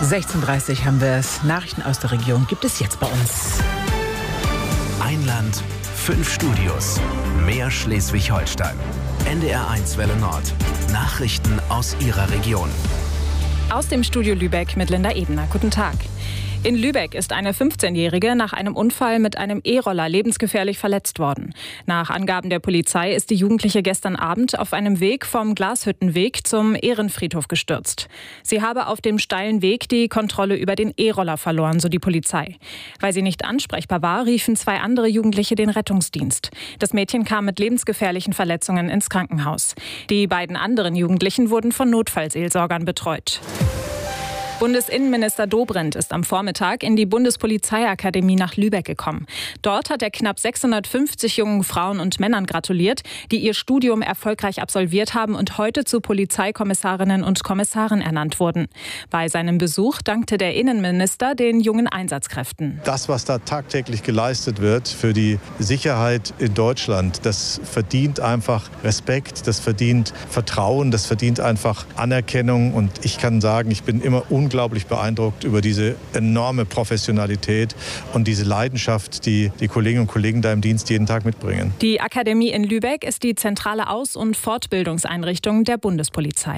16:30 haben wir es. Nachrichten aus der Region gibt es jetzt bei uns. Ein Land, 5 Studios, mehr Schleswig-Holstein. NDR1 Welle Nord. Nachrichten aus Ihrer Region. Aus dem Studio Lübeck mit Linda Ebener. Guten Tag. In Lübeck ist eine 15-Jährige nach einem Unfall mit einem E-Roller lebensgefährlich verletzt worden. Nach Angaben der Polizei ist die Jugendliche gestern Abend auf einem Weg vom Glashüttenweg zum Ehrenfriedhof gestürzt. Sie habe auf dem steilen Weg die Kontrolle über den E-Roller verloren, so die Polizei. Weil sie nicht ansprechbar war, riefen 2 andere Jugendliche den Rettungsdienst. Das Mädchen kam mit lebensgefährlichen Verletzungen ins Krankenhaus. Die beiden anderen Jugendlichen wurden von Notfallseelsorgern betreut. Bundesinnenminister Dobrindt ist am Vormittag in die Bundespolizeiakademie nach Lübeck gekommen. Dort hat er knapp 650 jungen Frauen und Männern gratuliert, die ihr Studium erfolgreich absolviert haben und heute zu Polizeikommissarinnen und Kommissaren ernannt wurden. Bei seinem Besuch dankte der Innenminister den jungen Einsatzkräften. Das, was da tagtäglich geleistet wird für die Sicherheit in Deutschland, das verdient einfach Respekt, das verdient Vertrauen, das verdient einfach Anerkennung. Und ich kann sagen, ich bin immer unglaublich beeindruckt über diese enorme Professionalität und diese Leidenschaft, die die Kolleginnen und Kollegen da im Dienst jeden Tag mitbringen. Die Akademie in Lübeck ist die zentrale Aus- und Fortbildungseinrichtung der Bundespolizei.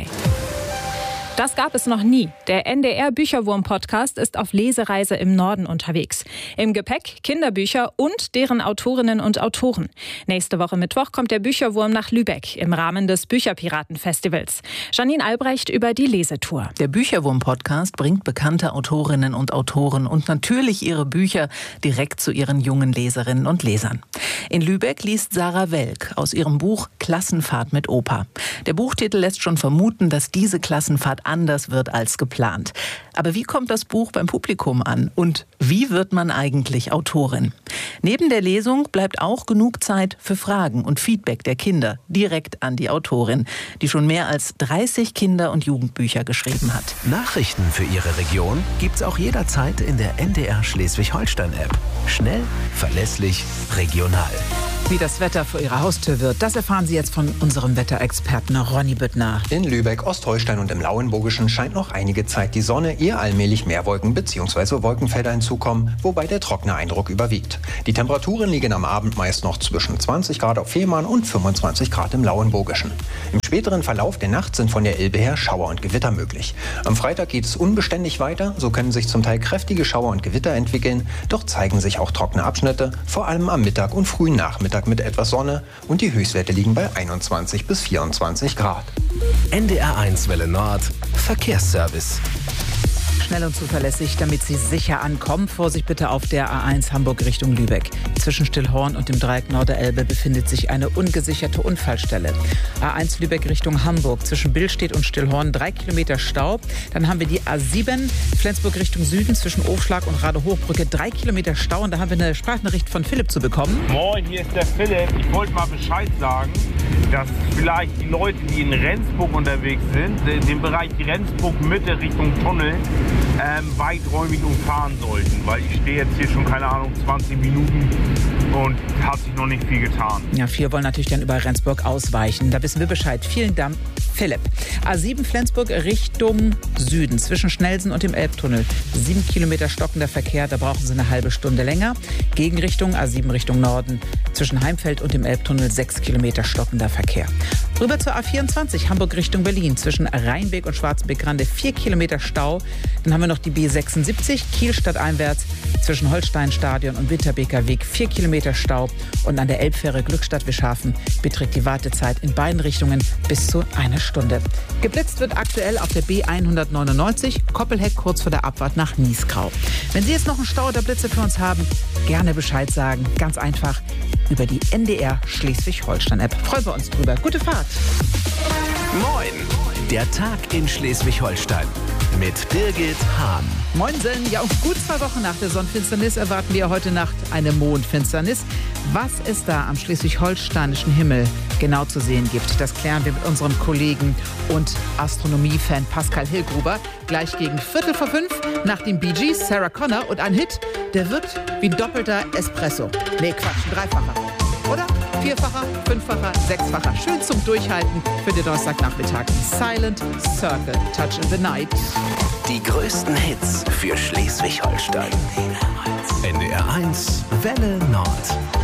Das gab es noch nie. Der NDR-Bücherwurm-Podcast ist auf Lesereise im Norden unterwegs. Im Gepäck Kinderbücher und deren Autorinnen und Autoren. Nächste Woche Mittwoch kommt der Bücherwurm nach Lübeck im Rahmen des Bücherpiraten-Festivals. Janine Albrecht über die Lesetour. Der Bücherwurm-Podcast bringt bekannte Autorinnen und Autoren und natürlich ihre Bücher direkt zu ihren jungen Leserinnen und Lesern. In Lübeck liest Sarah Welk aus ihrem Buch Klassenfahrt mit Opa. Der Buchtitel lässt schon vermuten, dass diese Klassenfahrt anders wird als geplant. Aber wie kommt das Buch beim Publikum an? Und wie wird man eigentlich Autorin? Neben der Lesung bleibt auch genug Zeit für Fragen und Feedback der Kinder direkt an die Autorin, die schon mehr als 30 Kinder- und Jugendbücher geschrieben hat. Nachrichten für Ihre Region gibt's auch jederzeit in der NDR Schleswig-Holstein-App. Schnell, verlässlich, regional. Wie das Wetter vor Ihrer Haustür wird, das erfahren Sie jetzt von unserem Wetterexperten Ronny Büttner. In Lübeck, Ostholstein und im Lauenburgischen scheint noch einige Zeit die Sonne, ehe allmählich mehr Wolken bzw. Wolkenfelder hinzukommen, wobei der trockene Eindruck überwiegt. Die Temperaturen liegen am Abend meist noch zwischen 20 Grad auf Fehmarn und 25 Grad im Lauenburgischen. Im späteren Verlauf der Nacht sind von der Elbe her Schauer und Gewitter möglich. Am Freitag geht es unbeständig weiter, so können sich zum Teil kräftige Schauer und Gewitter entwickeln, doch zeigen sich auch trockene Abschnitte, vor allem am Mittag und frühen Nachmittag mit etwas Sonne, und die Höchstwerte liegen bei 21 bis 24 Grad. NDR1 Welle Nord, Verkehrsservice. Schnell und zuverlässig, damit Sie sicher ankommen. Vorsicht bitte auf der A1 Hamburg Richtung Lübeck. Zwischen Stillhorn und dem Dreieck Norderelbe befindet sich eine ungesicherte Unfallstelle. A1 Lübeck Richtung Hamburg. Zwischen Billstedt und Stillhorn 3 Kilometer Stau. Dann haben wir die A7 Flensburg Richtung Süden zwischen Ofschlag und Radehochbrücke 3 Kilometer Stau. Und da haben wir eine Sprachnachricht von Philipp zu bekommen. Moin, hier ist der Philipp. Ich wollte mal Bescheid sagen, dass vielleicht die Leute, die in Rendsburg unterwegs sind, den Bereich Rendsburg-Mitte Richtung Tunnel, weiträumig umfahren sollten, weil ich stehe jetzt hier schon, keine Ahnung, 20 Minuten und hat sich noch nicht viel getan. Ja, viele wollen natürlich dann über Rendsburg ausweichen. Da wissen wir Bescheid. Vielen Dank, Philipp. A7 Flensburg Richtung Süden zwischen Schnellsen und dem Elbtunnel. 7 Kilometer stockender Verkehr, da brauchen Sie eine halbe Stunde länger. Gegenrichtung A7 Richtung Norden zwischen Heimfeld und dem Elbtunnel 6 Kilometer stockender Verkehr. Rüber zur A24 Hamburg Richtung Berlin zwischen Rheinbeek und Schwarzenbeck-Grande 4 Kilometer Stau. Dann haben wir noch die B76 Kiel stadteinwärts zwischen Holsteinstadion und Winterbeker Weg 4 Kilometer Stau. Und an der Elbfähre Glückstadt-Wischhafen beträgt die Wartezeit in beiden Richtungen bis zu 1 Stunde. Geblitzt wird aktuell auf der B199 Koppelheck kurz vor der Abfahrt nach Niesgrau. Wenn Sie jetzt noch einen Stau oder Blitze für uns haben, gerne Bescheid sagen. Ganz einfach über die NDR Schleswig-Holstein-App. Freuen wir uns drüber. Gute Fahrt. Moin, der Tag in Schleswig-Holstein mit Birgit Hahn. Moinsen, ja, und gut 2 Wochen nach der Sonnenfinsternis erwarten wir heute Nacht eine Mondfinsternis. Was es da am schleswig-holsteinischen Himmel genau zu sehen gibt, das klären wir mit unserem Kollegen und Astronomie-Fan Pascal Hillgruber gleich gegen 4:45 nach den Bee Gees, Sarah Connor und ein Hit, der wirkt wie ein doppelter Espresso. Nee, Quatsch, ein dreifacher. Oder? Vierfacher, fünffacher, sechsfacher. Schön zum Durchhalten für den Donnerstagnachmittag. Silent Circle, Touch in the Night. Die größten Hits für Schleswig-Holstein. NDR 1, Welle Nord.